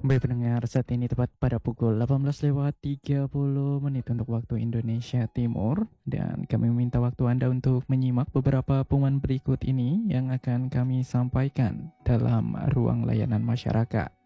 Baik pendengar, saat ini tepat pada pukul 18:30 untuk waktu Indonesia Timur, dan kami meminta waktu Anda untuk menyimak beberapa pengumuman berikut ini yang akan kami sampaikan dalam ruang layanan masyarakat.